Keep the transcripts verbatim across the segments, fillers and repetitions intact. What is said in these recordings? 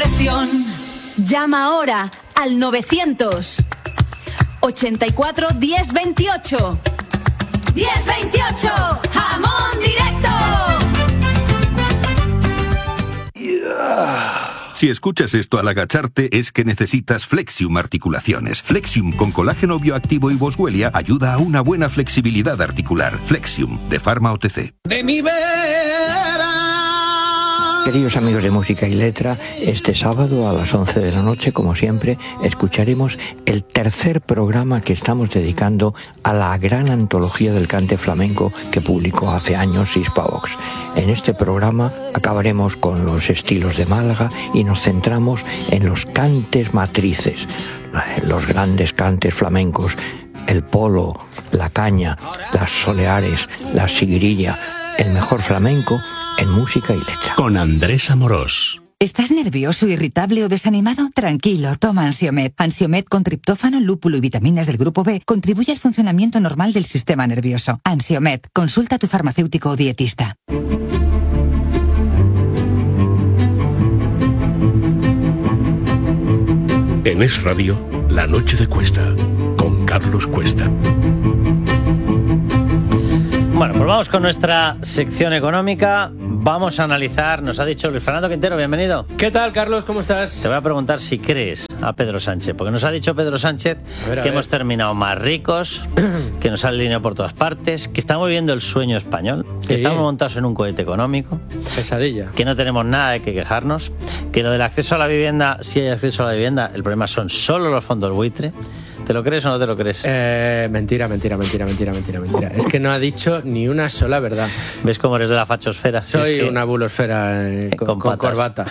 presión. Llama ahora al novecientos ochenta y cuatro diez veintiocho. diez veintiocho, jamón directo. Yeah. Si escuchas esto al agacharte es que necesitas Flexium Articulaciones. Flexium con colágeno bioactivo y boswellia ayuda a una buena flexibilidad articular. Flexium, de Pharma O T C. De mi vera. Queridos amigos de Música y Letra, este sábado a las once de la noche, como siempre, escucharemos el tercer programa que estamos dedicando a la gran antología del cante flamenco que publicó hace años Hispavox. En este programa acabaremos con los estilos de Málaga y nos centramos en los cantes matrices, los grandes cantes flamencos, el polo, la caña, las soleares, la siguirilla, el mejor flamenco en Música y Letra. Con Andrés Amorós. ¿Estás nervioso, irritable o desanimado? Tranquilo, toma Ansiomed. Ansiomed con triptófano, lúpulo y vitaminas del grupo B contribuye al funcionamiento normal del sistema nervioso. Ansiomed, consulta a tu farmacéutico o dietista. En Es Radio, La Noche de Cuesta, con Carlos Cuesta. Bueno, pues vamos con nuestra sección económica. Vamos a analizar, nos ha dicho Luis Fernando Quintero, bienvenido. ¿Qué tal, Carlos? ¿Cómo estás? Te voy a preguntar si crees a Pedro Sánchez, porque nos ha dicho Pedro Sánchez a ver, a que ver. hemos terminado más ricos, que nos sale dinero por todas partes, que estamos viviendo el sueño español, que sí. estamos montados en un cohete económico. Pesadilla. Que no tenemos nada de que quejarnos, que lo del acceso a la vivienda, si hay acceso a la vivienda, el problema son solo los fondos buitre. ¿Te lo crees o no te lo crees? Eh, mentira, mentira, mentira, mentira, mentira, mentira. Es que no ha dicho ni una sola verdad. ¿Ves cómo eres de la fachosfera? Soy si es que... una bulosfera eh, con, con, con corbata.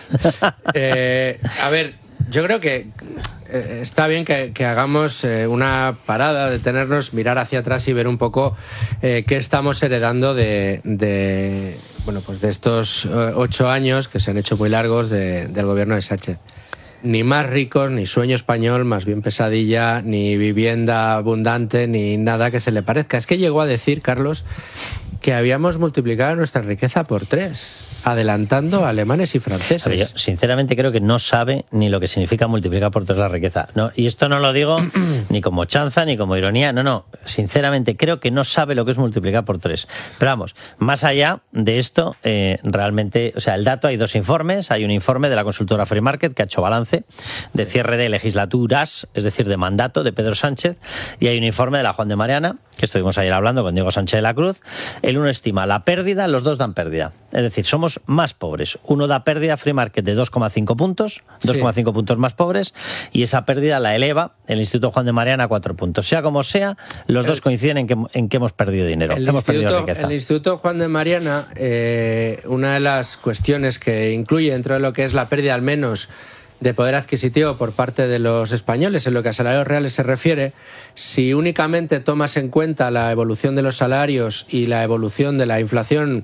eh, a ver, yo creo que eh, está bien que, que hagamos eh, una parada, detenernos, mirar hacia atrás y ver un poco eh, qué estamos heredando de, de, bueno, pues de estos eh, ocho años que se han hecho muy largos de, del gobierno de Sánchez. Ni más ricos, ni sueño español, más bien pesadilla, ni vivienda abundante, ni nada que se le parezca. Es que llegó a decir, Carlos, que habíamos multiplicado nuestra riqueza por tres, adelantando a alemanes y franceses. Ver, yo, sinceramente creo que no sabe ni lo que significa multiplicar por tres la riqueza. No, y esto no lo digo ni como chanza ni como ironía. No, no. Sinceramente creo que no sabe lo que es multiplicar por tres. Pero vamos, más allá de esto, eh, realmente, o sea, el dato, hay dos informes. Hay un informe de la consultora Free Market que ha hecho balance de cierre de legislaturas, es decir, de mandato de Pedro Sánchez, y hay un informe de la Juan de Mariana, que estuvimos ayer hablando con Diego Sánchez de la Cruz. El uno estima la pérdida, los dos dan pérdida. Es decir, somos más pobres. Uno da pérdida, Free Market, de dos coma cinco puntos, dos coma cinco sí. puntos más pobres, y esa pérdida la eleva el Instituto Juan de Mariana a cuatro puntos. Sea como sea, los el, dos coinciden en que, en que hemos perdido dinero, el hemos Instituto, perdido riqueza. El Instituto Juan de Mariana, eh, una de las cuestiones que incluye dentro de lo que es la pérdida, al menos, de poder adquisitivo por parte de los españoles en lo que a salarios reales se refiere, si únicamente tomas en cuenta la evolución de los salarios y la evolución de la inflación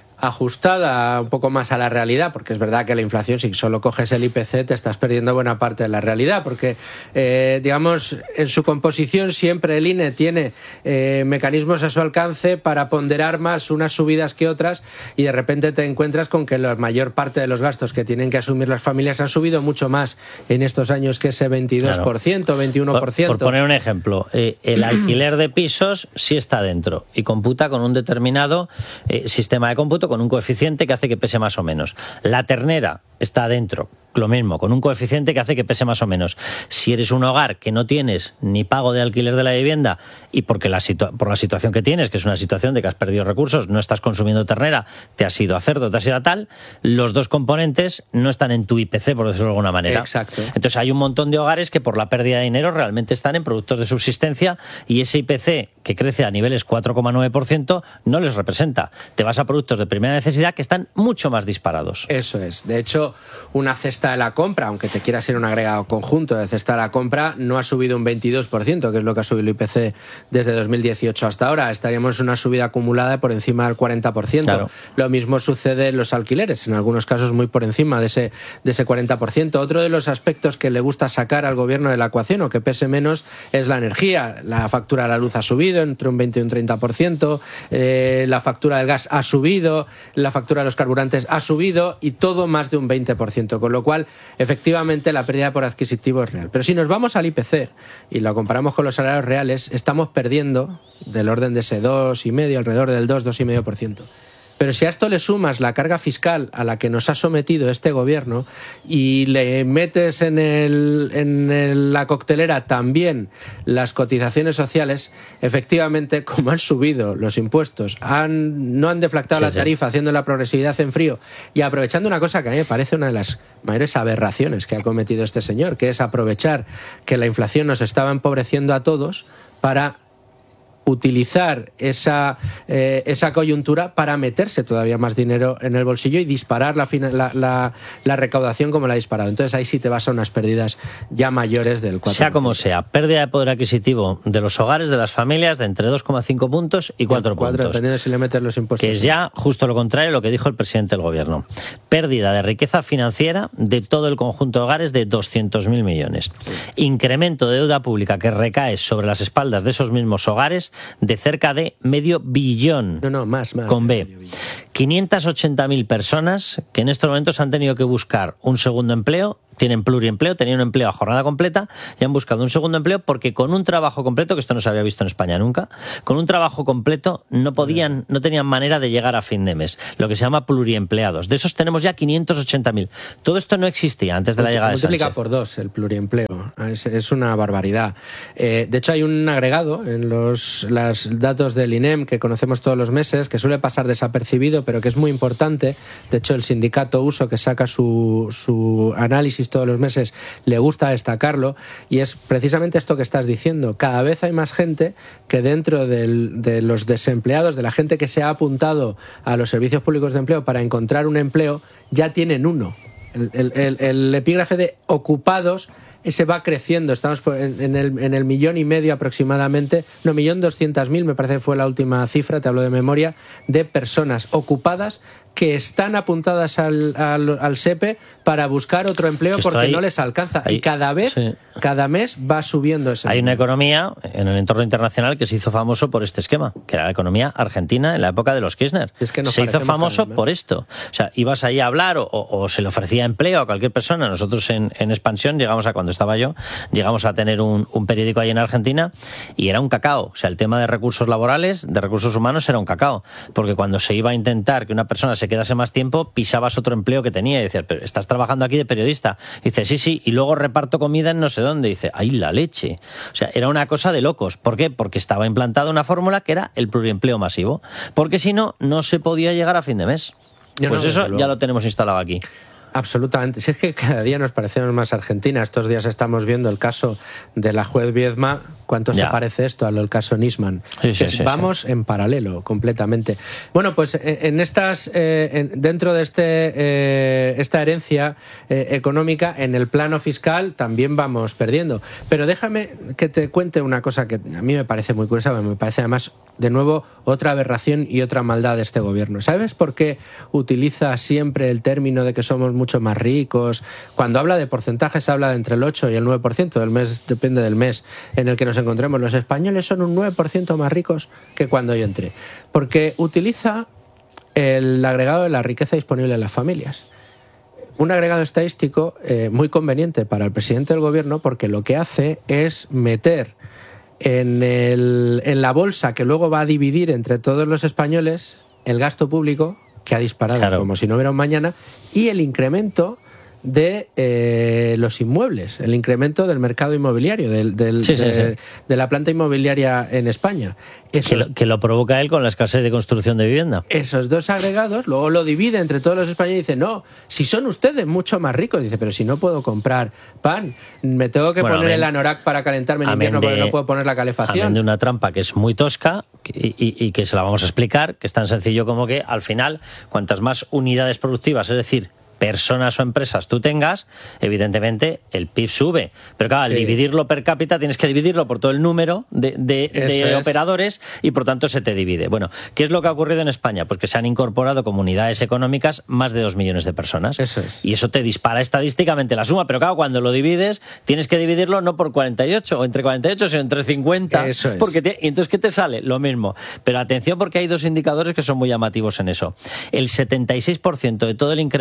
ajustada un poco más a la realidad, porque es verdad que la inflación, si solo coges el I P C, te estás perdiendo buena parte de la realidad, porque, eh, digamos, en su composición siempre el I N E tiene eh, mecanismos a su alcance para ponderar más unas subidas que otras, y de repente te encuentras con que la mayor parte de los gastos que tienen que asumir las familias han subido mucho más en estos años que ese veintidós por ciento, claro. veintiuno por ciento. Por, por poner un ejemplo, eh, el alquiler de pisos sí está dentro y computa con un determinado eh, sistema de cómputo, con un coeficiente que hace que pese más o menos. La ternera está dentro, lo mismo, con un coeficiente que hace que pese más o menos. Si eres un hogar que no tienes ni pago de alquiler de la vivienda y porque la situa- por la situación que tienes, que es una situación de que has perdido recursos, no estás consumiendo ternera, te has ido a cerdo, te has ido a tal, los dos componentes no están en tu I P C, por decirlo de alguna manera. Exacto. Entonces hay un montón de hogares que por la pérdida de dinero realmente están en productos de subsistencia, y ese I P C, que crece a niveles cuatro coma nueve por ciento, no les representa. Te vas a productos de primera necesidad que están mucho más disparados. Eso es. De hecho, una cesta de la compra, aunque te quieras ir un agregado conjunto de cesta de la compra, no ha subido un veintidós por ciento, que es lo que ha subido el I P C desde dos mil dieciocho hasta ahora. Estaríamos en una subida acumulada por encima del cuarenta por ciento. Claro. Lo mismo sucede en los alquileres, en algunos casos muy por encima de ese, de ese cuarenta por ciento. Otro de los aspectos que le gusta sacar al gobierno de la ecuación, o que pese menos, es la energía. La factura de la luz ha subido entre un veinte y un treinta por ciento, eh, la factura del gas ha subido, la factura de los carburantes ha subido, y todo más de un veinte por ciento, con lo cual cual efectivamente la pérdida por adquisitivo es real. Pero si nos vamos al I P C y lo comparamos con los salarios reales, estamos perdiendo del orden de ese dos coma cinco, alrededor del dos, dos coma cinco por ciento. Pero si a esto le sumas la carga fiscal a la que nos ha sometido este gobierno y le metes en, el, en el, la coctelera también las cotizaciones sociales, efectivamente, como han subido los impuestos, han, no han deflactado sí, la tarifa, sí. haciendo la progresividad en frío y aprovechando una cosa que a mí me parece una de las mayores aberraciones que ha cometido este señor, que es aprovechar que la inflación nos estaba empobreciendo a todos para utilizar esa, eh, esa coyuntura para meterse todavía más dinero en el bolsillo y disparar la, la, la, la recaudación como la ha disparado. Entonces ahí sí te vas a unas pérdidas ya mayores del cuatro por ciento. Sea como sea, pérdida de poder adquisitivo de los hogares, de las familias, de entre dos coma cinco puntos y cuatro puntos. Dependiendo de si le metes los impuestos. Que es ya justo lo contrario de lo que dijo el presidente del gobierno. Pérdida de riqueza financiera de todo el conjunto de hogares de doscientos mil millones. Sí. Incremento de deuda pública que recae sobre las espaldas de esos mismos hogares de cerca de medio billón. No, no, más, más. Con B. quinientas ochenta mil personas que en estos momentos han tenido que buscar un segundo empleo, tienen pluriempleo, tenían un empleo a jornada completa y han buscado un segundo empleo porque con un trabajo completo, que esto no se había visto en España nunca, con un trabajo completo no podían, no tenían manera de llegar a fin de mes, lo que se llama pluriempleados. De esos tenemos ya quinientos ochenta mil. Todo esto no existía antes de la llegada de Sánchez. Multiplica por dos el pluriempleo. Es, es una barbaridad. Eh, de hecho, hay un agregado en los las datos del I N E M que conocemos todos los meses, que suele pasar desapercibido, pero que es muy importante. De hecho, el sindicato Uso, que saca su, su análisis todos los meses, le gusta destacarlo, y es precisamente esto que estás diciendo. Cada vez hay más gente que dentro del, de los desempleados, de la gente que se ha apuntado a los servicios públicos de empleo para encontrar un empleo, ya tienen uno. El, el, el, el epígrafe de ocupados ese va creciendo, estamos en el, en el millón y medio aproximadamente, no, millón doscientas mil me parece que fue la última cifra, te hablo de memoria, de personas ocupadas que están apuntadas al, al, al S E P E para buscar otro empleo porque ahí, no les alcanza. Ahí, y cada vez, sí. cada mes va subiendo ese. Hay una economía en el entorno internacional que se hizo famoso por este esquema, que era la economía argentina en la época de los Kirchner. Es que se hizo famoso por esto. O sea, ibas ahí a hablar o, o, o se le ofrecía empleo a cualquier persona. Nosotros en, en Expansión llegamos a, cuando estaba yo, llegamos a tener un, un periódico ahí en Argentina y era un cacao. O sea, el tema de recursos laborales, de recursos humanos era un cacao. Porque cuando se iba a intentar que una persona se quedase más tiempo, pisabas otro empleo que tenía y decías, pero estás trabajando aquí de periodista. Y dice, sí, sí, y luego reparto comida en no sé dónde. Y dice, ¡ay, la leche! O sea, era una cosa de locos. ¿Por qué? Porque estaba implantada una fórmula que era el pluriempleo masivo. Porque si no, no se podía llegar a fin de mes. Yo pues no, eso ya lo tenemos instalado aquí. Absolutamente. Si es que cada día nos parecemos más Argentina. Estos días estamos viendo el caso de la juez Viedma. ¿Cuánto ya. se parece esto al caso Nisman? Sí, sí, sí, Vamos sí. en paralelo, completamente. Bueno, pues en estas, eh, en, dentro de este, eh, esta herencia eh, económica, en el plano fiscal también vamos perdiendo. Pero déjame que te cuente una cosa que a mí me parece muy curiosa, me parece además, de nuevo, otra aberración y otra maldad de este gobierno. ¿Sabes por qué utiliza siempre el término de que somos mucho más ricos? Cuando habla de porcentajes habla de entre el ocho y el nueve por ciento del mes, depende del mes en el que nos encontremos. Los españoles son un nueve por ciento más ricos que cuando yo entré, porque utiliza el agregado de la riqueza disponible en las familias. Un agregado estadístico eh, muy conveniente para el presidente del gobierno, porque lo que hace es meter en, el, en la bolsa que luego va a dividir entre todos los españoles el gasto público, que ha disparado claro. como si no hubiera un mañana, y el incremento de eh, los inmuebles, el incremento del mercado inmobiliario, del, del, sí, sí, de, sí. de la planta inmobiliaria en España. Esos, que, lo, que lo provoca él con la escasez de construcción de vivienda. Esos dos agregados, luego lo divide entre todos los españoles y dice, no, si son ustedes mucho más ricos, dice, pero si no puedo comprar pan, me tengo que bueno, poner amén, el anorak para calentarme en invierno de, porque no puedo poner la calefacción. Amén de una trampa que es muy tosca y, y, y que se la vamos a explicar, que es tan sencillo como que al final, cuantas más unidades productivas, es decir, personas o empresas tú tengas, evidentemente el P I B sube. Pero claro, al sí. dividirlo per cápita tienes que dividirlo por todo el número de, de, de operadores y por tanto se te divide. Bueno, ¿qué es lo que ha ocurrido en España? Pues que se han incorporado como unidades económicas más de dos millones de personas. Eso es. Y eso te dispara estadísticamente la suma. Pero claro, cuando lo divides, tienes que dividirlo no por cuarenta y ocho o entre cuarenta y ocho, sino entre cincuenta. Eso es. Porque te, y entonces, ¿qué te sale? Lo mismo. Pero atención porque hay dos indicadores que son muy llamativos en eso. El setenta y seis por ciento de todo el incremento de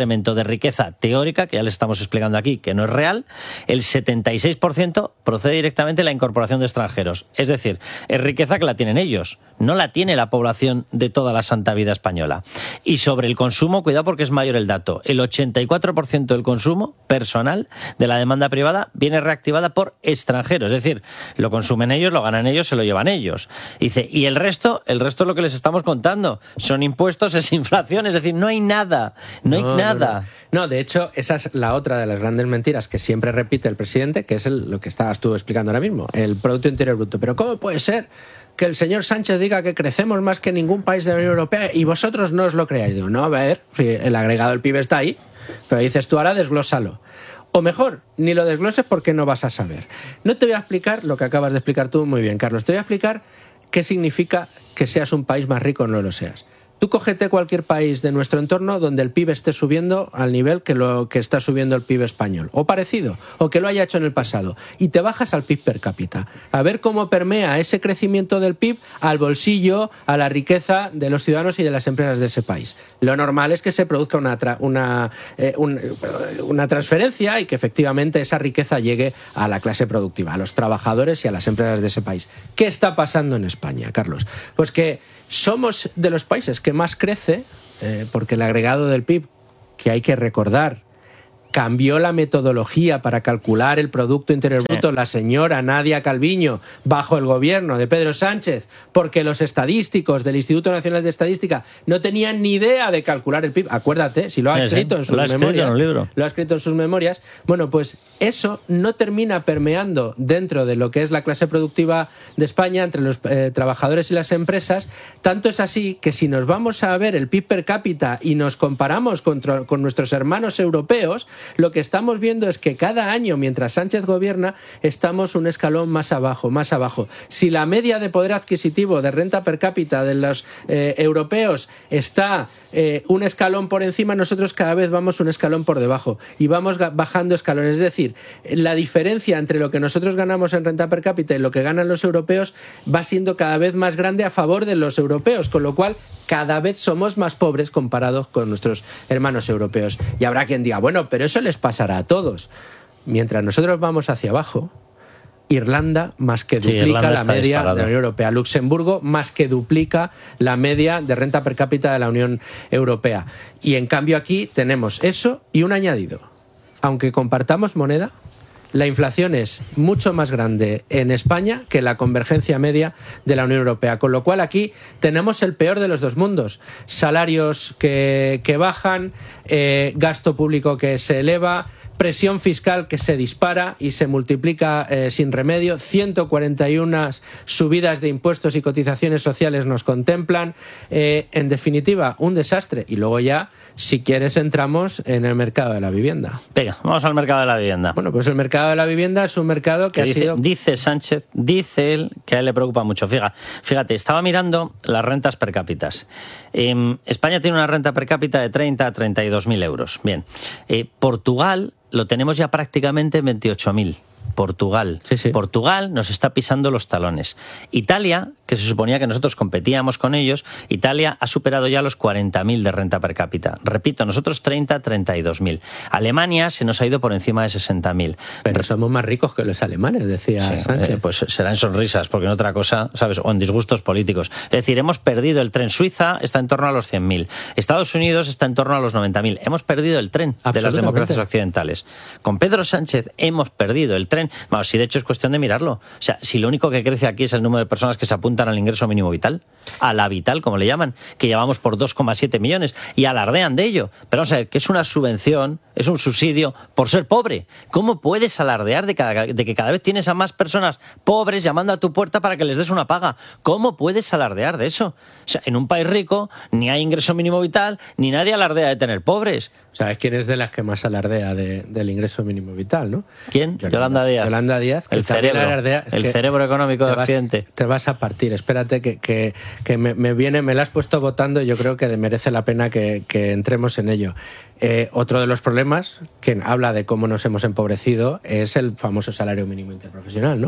riqueza teórica, que ya les estamos explicando aquí, que no es real, el setenta y seis por ciento procede directamente de la incorporación de extranjeros. Es decir, es riqueza que la tienen ellos, no la tiene la población de toda la santa vida española. Y sobre el consumo, cuidado porque es mayor el dato, el ochenta y cuatro por ciento del consumo personal de la demanda privada viene reactivada por extranjeros, es decir, lo consumen ellos, lo ganan ellos, se lo llevan ellos. Dice, y el resto, el resto es lo que les estamos contando, son impuestos, es inflación, es decir, no hay nada, no, no hay nada. No, no. no, de hecho, esa es la otra de las grandes mentiras que siempre repite el presidente, que es el, lo que estabas tú explicando ahora mismo, el Producto Interior Bruto. Pero ¿cómo puede ser que el señor Sánchez diga que crecemos más que ningún país de la Unión Europea y vosotros no os lo creáis? Digo, no, a ver, si el agregado del P I B está ahí, pero dices tú ahora desglósalo. O mejor, ni lo desgloses porque no vas a saber. No te voy a explicar lo que acabas de explicar tú muy bien, Carlos. Te voy a explicar qué significa que seas un país más rico o no lo seas. Tú cógete cualquier país de nuestro entorno donde el P I B esté subiendo al nivel que lo que está subiendo el P I B español, o parecido, o que lo haya hecho en el pasado, y te bajas al P I B per cápita, a ver cómo permea ese crecimiento del P I B al bolsillo, a la riqueza de los ciudadanos y de las empresas de ese país. Lo normal es que se produzca una, tra una, eh, un, una transferencia y que efectivamente esa riqueza llegue a la clase productiva, a los trabajadores y a las empresas de ese país. ¿Qué está pasando en España, Carlos? Pues que somos de los países que más crece, eh, porque el agregado del P I B, que hay que recordar, cambió la metodología para calcular el Producto Interior Bruto, sí. La señora Nadia Calviño, bajo el gobierno de Pedro Sánchez, porque los estadísticos del Instituto Nacional de Estadística no tenían ni idea de calcular el P I B. Acuérdate, si lo ha sí, escrito sí. en sus lo memorias. En un libro. Lo ha escrito en sus memorias. Bueno, pues eso no termina permeando dentro de lo que es la clase productiva de España, entre los eh, trabajadores y las empresas. Tanto es así que si nos vamos a ver el P I B per cápita y nos comparamos con, con nuestros hermanos europeos, lo que estamos viendo es que cada año, mientras Sánchez gobierna, estamos un escalón más abajo, más abajo. Si la media de poder adquisitivo de renta per cápita de los eh, europeos está eh, un escalón por encima, nosotros cada vez vamos un escalón por debajo y vamos bajando escalones. Es decir, la diferencia entre lo que nosotros ganamos en renta per cápita y lo que ganan los europeos va siendo cada vez más grande a favor de los europeos, con lo cual cada vez somos más pobres comparados con nuestros hermanos europeos. Y habrá quien diga, bueno, pero eso les pasará a todos. Mientras nosotros vamos hacia abajo, Irlanda más que duplica sí, la media disparado. de la Unión Europea. Luxemburgo más que duplica la media de renta per cápita de la Unión Europea. Y en cambio aquí tenemos eso y un añadido. Aunque compartamos moneda, la inflación es mucho más grande en España que la convergencia media de la Unión Europea. Con lo cual aquí tenemos el peor de los dos mundos. Salarios que, que bajan, eh, gasto público que se eleva, presión fiscal que se dispara y se multiplica eh, sin remedio, ciento cuarenta y una subidas de impuestos y cotizaciones sociales nos contemplan, eh, en definitiva, un desastre. Y luego ya, si quieres, entramos en el mercado de la vivienda. Venga, vamos al mercado de la vivienda. Bueno, pues el mercado de la vivienda es un mercado que, que ha dice, sido... Dice Sánchez, dice él, que a él le preocupa mucho. Fíjate, fíjate estaba mirando las rentas per cápita. Eh, España tiene una renta per cápita de treinta a treinta y dos mil euros. Bien, eh, Portugal lo tenemos ya prácticamente en veintiocho mil. Portugal. Sí, sí. Portugal nos está pisando los talones. Italia, que se suponía que nosotros competíamos con ellos, Italia ha superado ya los cuarenta mil de renta per cápita. Repito, nosotros treinta, treinta y dos mil. Alemania se nos ha ido por encima de sesenta mil. Pero somos más ricos que los alemanes, decía sí, Sánchez. Eh, pues será en sonrisas, porque en otra cosa, ¿sabes? O en disgustos políticos. Es decir, hemos perdido el tren. Suiza está en torno a los cien mil. Estados Unidos está en torno a los noventa mil. Hemos perdido el tren de las democracias occidentales. Con Pedro Sánchez hemos perdido el tren. Vamos, si de hecho es cuestión de mirarlo. O sea, si lo único que crece aquí es el número de personas que se apuntan al ingreso mínimo vital, a la vital, como le llaman, que llevamos por dos coma siete millones, y alardean de ello. Pero vamos a ver, que es una subvención, es un subsidio por ser pobre. ¿Cómo puedes alardear de, cada, de que cada vez tienes a más personas pobres llamando a tu puerta para que les des una paga? ¿Cómo puedes alardear de eso? O sea, en un país rico ni hay ingreso mínimo vital, ni nadie alardea de tener pobres. ¿Sabes quién es de las que más alardea de, del ingreso mínimo vital, no? ¿Quién? Yolanda, Yolanda Díaz. Yolanda Díaz, que el cerebro, alardea, el que cerebro económico de vas, Occidente. Te vas a partir. Espérate que, que, que me, me viene, me la has puesto votando y yo creo que merece la pena que, que entremos en ello. Eh, otro de los problemas, que habla de cómo nos hemos empobrecido, es el famoso salario mínimo interprofesional, ¿no?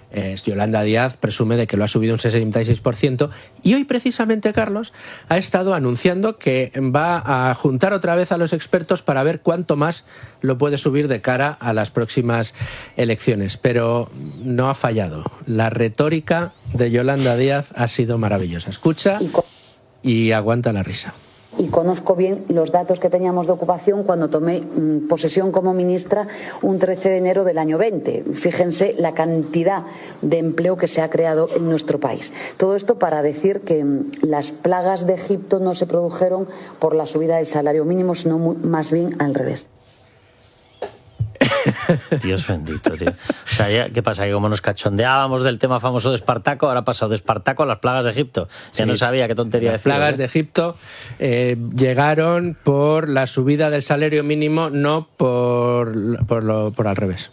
Eh, Yolanda Díaz presume de que lo ha subido un sesenta y seis por ciento y hoy precisamente, Carlos, ha estado anunciando que va a juntar otra vez a los expertos para ver cuánto más lo puede subir de cara a las próximas elecciones. Pero no ha fallado. La retórica de Yolanda Díaz ha sido maravillosa. Escucha y aguanta la risa. Y conozco bien los datos que teníamos de ocupación cuando tomé mmm, posesión como ministra un trece de enero del año veinte. Fíjense la cantidad de empleo que se ha creado en nuestro país. Todo esto para decir que mmm, las plagas de Egipto no se produjeron por la subida del salario mínimo, sino muy, más bien al revés. Dios bendito, tío. O sea, ya, ¿qué pasa? Que como nos cachondeábamos del tema famoso de Espartaco, ahora ha pasado de Espartaco a las plagas de Egipto. Ya sí, no sabía qué tontería Las decía, plagas ¿eh? de Egipto eh, llegaron por la subida del salario mínimo, no por, por, lo, por al revés.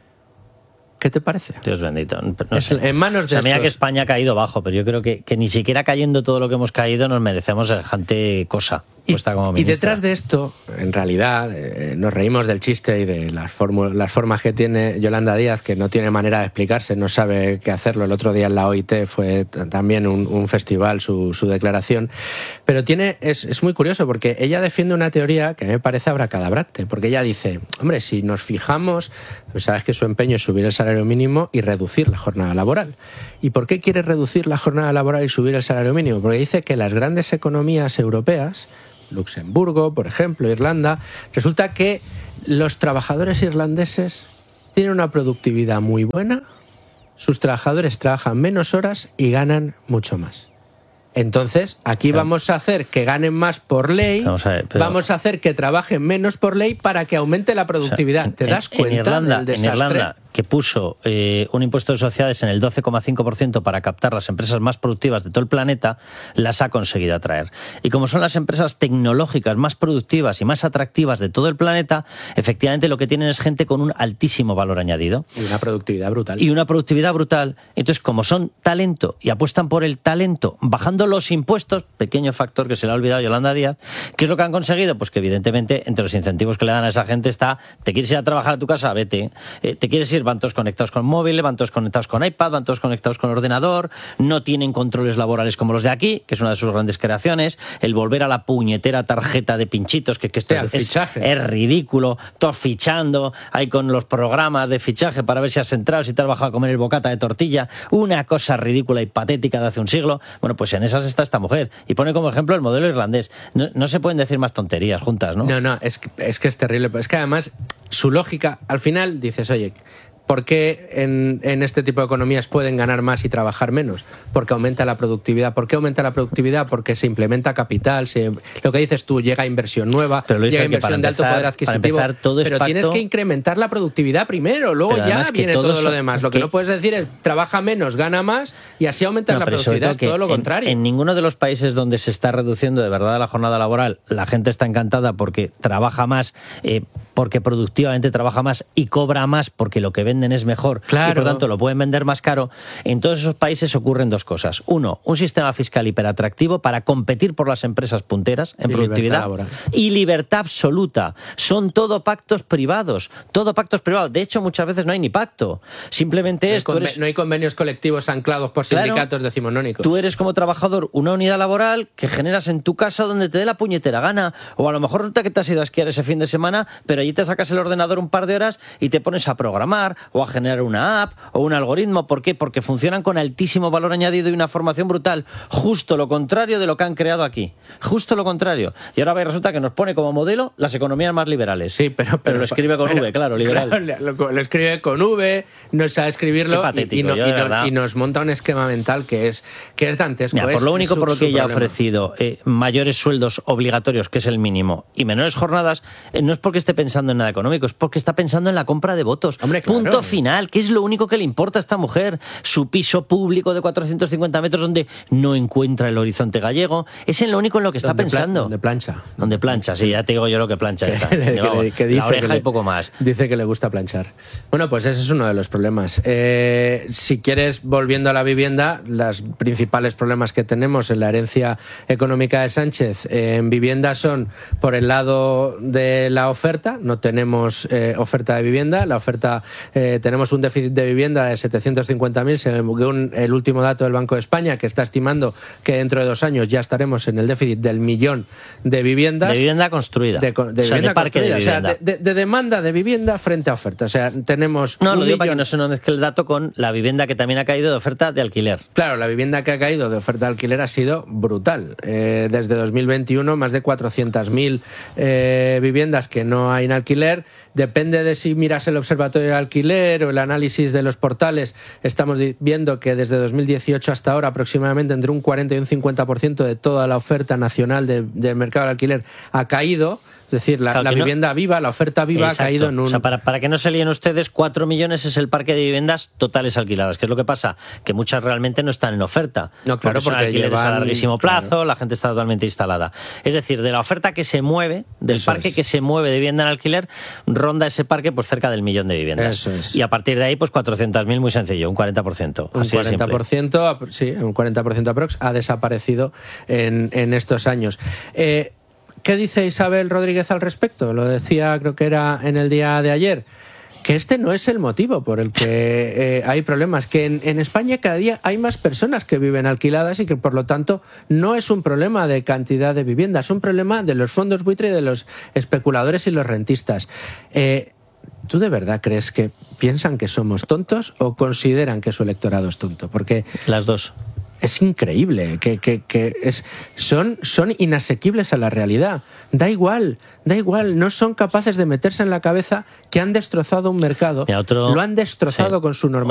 ¿Qué te parece? Dios bendito. No es sé. En manos de o sea, mira estos... que España ha caído bajo, pero yo creo que, que ni siquiera cayendo todo lo que hemos caído nos merecemos semejante cosa. Y, como y detrás de esto, en realidad, eh, nos reímos del chiste y de las, las formas que tiene Yolanda Díaz, que no tiene manera de explicarse, no sabe qué hacerlo. El otro día en la O I T fue también un, un festival su, su declaración. Pero tiene es, es muy curioso porque ella defiende una teoría que me parece abracadabrante, porque ella dice, hombre, si nos fijamos, pues sabes que su empeño es subir el salario mínimo y reducir la jornada laboral. ¿Y por qué quiere reducir la jornada laboral y subir el salario mínimo? Porque dice que las grandes economías europeas, Luxemburgo, por ejemplo, Irlanda, resulta que los trabajadores irlandeses tienen una productividad muy buena, sus trabajadores trabajan menos horas y ganan mucho más. Entonces, aquí claro. vamos a hacer que ganen más por ley, vamos a, ver, pero... vamos a hacer que trabajen menos por ley para que aumente la productividad. O sea, ¿te das en, cuenta en Irlanda, del desastre? En Irlanda, que puso eh, un impuesto de sociedades en el doce coma cinco por ciento para captar las empresas más productivas de todo el planeta, las ha conseguido atraer. Y como son las empresas tecnológicas más productivas y más atractivas de todo el planeta, efectivamente lo que tienen es gente con un altísimo valor añadido. Y una productividad brutal. Y una productividad brutal. Entonces, como son talento y apuestan por el talento, bajando los impuestos, pequeño factor que se le ha olvidado a Yolanda Díaz, ¿qué es lo que han conseguido? Pues que evidentemente entre los incentivos que le dan a esa gente está, te quieres ir a trabajar a tu casa, vete, eh, te quieres ir, van todos conectados con móvil, van todos conectados con iPad, van todos conectados con ordenador, no tienen controles laborales como los de aquí, que es una de sus grandes creaciones, el volver a la puñetera tarjeta de pinchitos, que, que esto es, es, es ridículo, todos fichando, ahí con los programas de fichaje para ver si has entrado, si te has bajado a comer el bocata de tortilla, una cosa ridícula y patética de hace un siglo. Bueno, pues en esas está esta mujer, y pone como ejemplo el modelo irlandés. No, no se pueden decir más tonterías juntas, ¿no? No, no, es que, es que es terrible, es que además su lógica, al final dices, oye, ¿por qué en, en este tipo de economías pueden ganar más y trabajar menos? Porque aumenta la productividad. ¿Por qué aumenta la productividad? Porque se implementa capital, se, lo que dices tú, llega inversión nueva, llega inversión de alto empezar, poder adquisitivo, empezar, todo pero pacto, tienes que incrementar la productividad primero, luego ya viene todo, todo lo demás. Lo que, que no puedes decir es trabaja menos, gana más y así aumenta no, la productividad, es todo lo contrario. En, en ninguno de los países donde se está reduciendo de verdad la jornada laboral, la gente está encantada porque trabaja más, eh, porque productivamente trabaja más y cobra más porque lo que venden es mejor, claro. Y por tanto lo pueden vender más caro. En todos esos países ocurren dos cosas. Uno, un sistema fiscal hiperatractivo para competir por las empresas punteras en y productividad libertad y libertad absoluta. Son todo pactos privados, todo pactos privados. De hecho, muchas veces no hay ni pacto. Simplemente no es... Hay eres... No hay convenios colectivos anclados por sindicatos claro, decimonónicos. Tú eres como trabajador una unidad laboral que generas en tu casa donde te dé la puñetera gana. O a lo mejor resulta que te has ido a esquiar ese fin de semana, pero allí te sacas el ordenador un par de horas y te pones a programar o a generar una app o un algoritmo. ¿Por qué? Porque funcionan con altísimo valor añadido y una formación brutal. Justo lo contrario de lo que han creado aquí. Justo lo contrario. Y ahora resulta que nos pone como modelo las economías más liberales. Sí, pero... Pero, pero lo escribe con pero, V, claro, liberal. Claro, lo, lo escribe con V, no sabe escribirlo patético, y, y, no, yo, y, no, y nos monta un esquema mental que es, que es dantesco. Mira, por lo único es por lo que ella ha problema. ofrecido eh, mayores sueldos obligatorios, que es el mínimo, y menores jornadas, eh, no es porque esté pensando en nada económico, es porque está pensando en la compra de votos. Hombre, claro. Punto final, que es lo único que le importa a esta mujer. Su piso público de cuatrocientos cincuenta metros donde no encuentra el horizonte gallego, es en lo único en lo que está donde pensando. Donde plancha. Donde plancha, sí, ya te digo yo lo que plancha está. que, Vamos, que dice la oreja que le, y poco más. Dice que le gusta planchar. Bueno, pues ese es uno de los problemas. Eh, si quieres, volviendo a la vivienda, los principales problemas que tenemos en la herencia económica de Sánchez eh, en vivienda son, por el lado de la oferta, no tenemos eh, oferta de vivienda. La oferta, eh, tenemos un déficit de vivienda de setecientos cincuenta mil, según el último dato del Banco de España, que está estimando que dentro de dos años ya estaremos en el déficit del millón de viviendas. De vivienda construida. De, de o sea, vivienda de parque construida. de vivienda. O sea, de, de, de demanda de vivienda frente a oferta. O sea, tenemos. No, un lo digo millón... para que no se nos mezcle el dato con la vivienda que también ha caído de oferta de alquiler. Claro, la vivienda que ha caído de oferta de alquiler ha sido brutal. Eh, desde dos mil veintiuno, más de cuatrocientas mil eh, viviendas que no hay en alquiler. Depende de si miras el observatorio de alquiler o el análisis de los portales. Estamos viendo que desde dos mil dieciocho hasta ahora aproximadamente entre un cuarenta y un cincuenta por ciento de toda la oferta nacional de, del mercado de alquiler ha caído. Es decir, la, claro, la vivienda no... viva, la oferta viva Exacto. ha caído en un... O sea, para, para que no se líen ustedes, cuatro millones es el parque de viviendas totales alquiladas. ¿Qué es lo que pasa? Que muchas realmente no están en oferta. No, claro, porque son porque alquileres llevan... a larguísimo plazo, claro. La gente está totalmente instalada. Es decir, de la oferta que se mueve, del Eso parque es. que se mueve de vivienda en alquiler, ronda ese parque por cerca del millón de viviendas. Eso es. Y a partir de ahí, pues cuatrocientos mil, muy sencillo, un cuarenta por ciento. Un Así cuarenta por ciento, sí, un cuarenta por ciento aprox ha desaparecido en, en estos años. Eh, ¿Qué dice Isabel Rodríguez al respecto? Lo decía, creo que era en el día de ayer, que este no es el motivo por el que eh, hay problemas, que en, en España cada día hay más personas que viven alquiladas y que por lo tanto no es un problema de cantidad de viviendas, es un problema de los fondos buitre y de los especuladores y los rentistas. Eh, ¿Tú de verdad crees que piensan que somos tontos o consideran que su electorado es tonto? Porque las dos. Es increíble, que, que, que es, son, son inasequibles a la realidad. Da igual, da igual, no son capaces de meterse en la cabeza que han destrozado un mercado, otro... lo han destrozado sí. con su normativa.